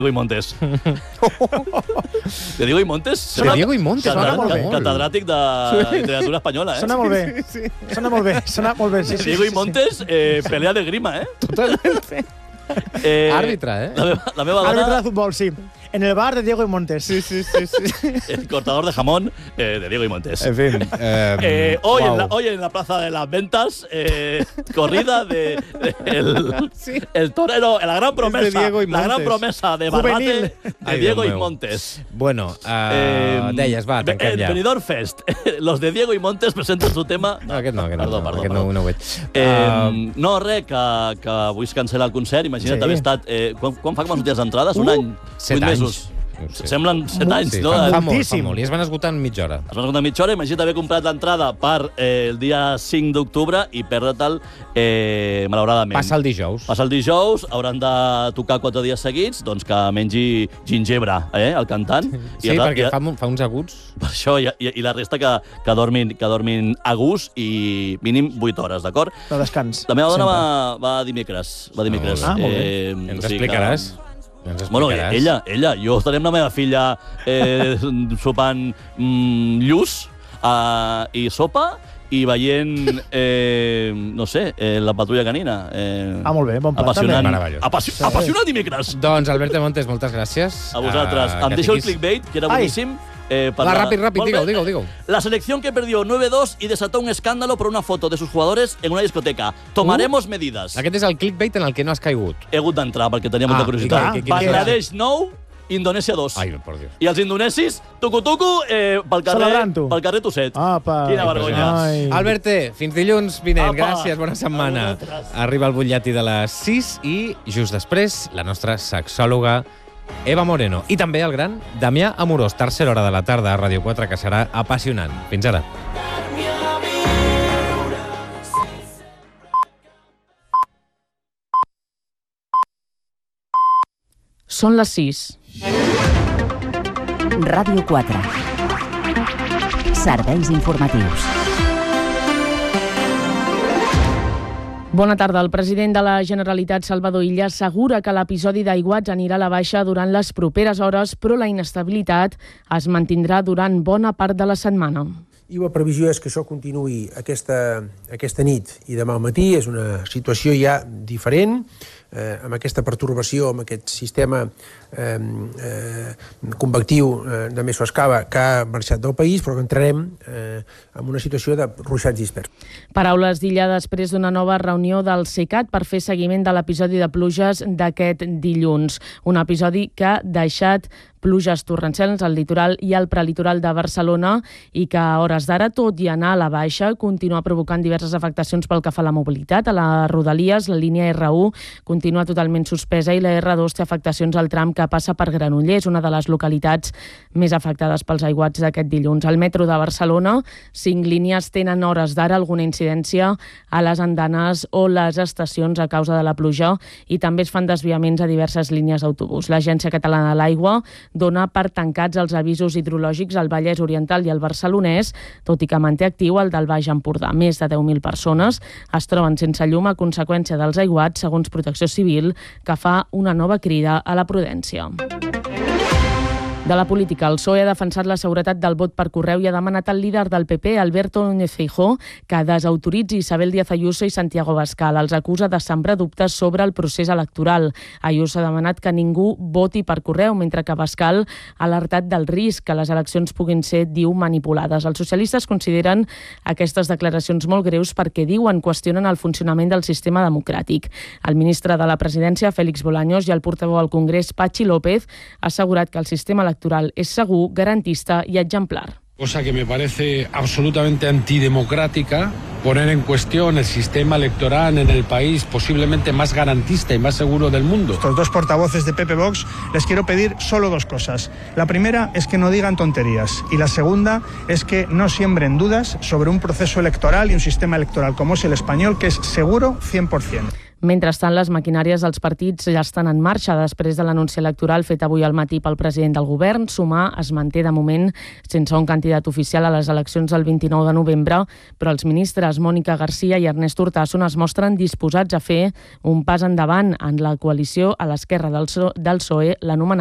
Diego y Montes. De Diego y Montes? De Diego i Montes, sona molt bé. Catedràtic de literatura espanyola, Sona molt bé. Sona molt bé. Sona molt bé. Sí, sí, Diego y sí. Montes, pelea de grima, Totalmente. Àrbitre, La meva dona... Àrbitre de futbol, sí. En el bar de Diego y Montes. Sí. El cortador de jamón de Diego y Montes. En fin. Hoy en la Plaza de las Ventas, corrida el torero, la gran promesa, la gran promesa de Barbate de Diego y Montes. Bueno, deies, va, tanquem ja. Benidorm Fest. Los de Diego y Montes presenten su tema... No, aquest no. Perdó. No ho veig. No, res, que avui es cancela el concert. Imagina't haver estat... Quan fa que m'has dit les entrades? Un any? 7 8 anys. mesos. Semblen 7 anys, no? Fa molt. I es van esgotar en mitja hora. Es van esgotar en mitja hora. Imagina't haver comprat l'entrada per el dia 5 d'octubre i perdre-te'l, malauradament. Passa el dijous. Passa el dijous, hauran de tocar 4 dies seguits, doncs que mengi gingebre, el cantant. Sí, perquè fa uns aguts. Per això, i la resta que dormin a gust i mínim 8 hores, d'acord? De descans. La meva dona va dimecres. Molt bé. Ens explicaràs? Bueno, ella. Jo estaré amb la meva filla sopant lluç i sopa i veient, no sé, la patrulla canina. Molt bé, bon plat. Apassionant. Apassionant dimecres. Doncs, Alberto Montes, moltes gràcies. A vosaltres. Em deixo el clickbait, que era boníssim. Ràpid, digue-ho. La selección que perdió 9-2 y desató un escándalo por una foto de sus jugadores en una discoteca. Tomaremos medidas. Aquest és el clickbait en el que no has caigut. He hagut d'entrar perquè tenia molta curiositat. Bangladesh 9, Indonèsia 2. Ai, por Dios. I els indonesis, tucu-tucu, pel carrer Tosset. Quina vergonya. Alberte, fins dilluns vinent. Gràcies, bona setmana. Arriba el butlletí de les 6 i, just després, la nostra sexòloga Eva Moreno. I també el gran Damià Amorós, tercera hora de la tarda a Ràdio 4, que serà apassionant. Fins ara. Són les 6. Ràdio 4. Serveis informatius. Bona tarda. El president de la Generalitat, Salvador Illa, assegura que l'episodi d'aiguats anirà a la baixa durant les properes hores, però la inestabilitat es mantindrà durant bona part de la setmana. I la previsió és que això continuï aquesta nit i demà al matí. És una situació ja diferent, amb aquesta pertorbació, amb aquest sistema convectiu de mesoescava que ha marxat del país, però que entrarem en una situació de ruixats dispersos. Paraules d'Illa després d'una nova reunió del CECAT per fer seguiment de l'episodi de pluges d'aquest dilluns. Un episodi que ha deixat pluges torrencials al litoral i al prelitoral de Barcelona i que a hores d'ara, tot i anar a la baixa, continua provocant diverses afectacions pel que fa a la mobilitat. A les Rodalies, la línia R1 continua totalment suspesa i la R2 té afectacions al tram que passa per Granollers, una de les localitats més afectades pels aiguats d'aquest dilluns. Al metro de Barcelona, 5 línies tenen hores d'ara alguna incidència a les andanes o les estacions a causa de la pluja i també es fan desviaments a diverses línies d'autobús. L'Agència Catalana de l'Aigua dona per tancats els avisos hidrològics al Vallès Oriental i al Barcelonès, tot i que manté actiu el del Baix Empordà. Més de 10.000 persones es troben sense llum a conseqüència dels aiguats, segons Protecció Civil, que fa una nova crida a la prudència. De la política, el PSOE ha defensat la seguretat del vot per correu i ha demanat al líder del PP, Alberto Núñez Feijóo, que desautoritzi Isabel Díaz Ayuso i Santiago Abascal. Els acusa de sembrar dubtes sobre el procés electoral. Ayuso ha demanat que ningú voti per correu, mentre que Abascal ha alertat del risc que les eleccions puguin ser, diu, manipulades. Els socialistes consideren aquestes declaracions molt greus perquè, diuen, qüestionen el funcionament del sistema democràtic. El ministre de la Presidència, Félix Bolaños, i el portaveu al Congrés, Patxi López, ha assegurat que el sistema electoral és segur, garantista i exemplar. Cosa que me parece absolutamente antidemocrática, poner en cuestión el sistema electoral en el país posiblemente más garantista y más seguro del mundo. Estos dos portavoces de PP Vox les quiero pedir solo dos cosas. La primera es que no digan tonterías y la segunda es que no siembren dudas sobre un proceso electoral y un sistema electoral como es el español, que es seguro 100%. Mentrestant, les maquinàries dels partits ja estan en marxa després de l'anunci electoral fet avui al matí pel president del govern. Sumar es manté de moment sense un candidat oficial a les eleccions del 29 de novembre, però els ministres Mònica Garcia i Ernest Urtasun es mostren disposats a fer un pas endavant en la coalició a l'esquerra del PSOE, l'anomenat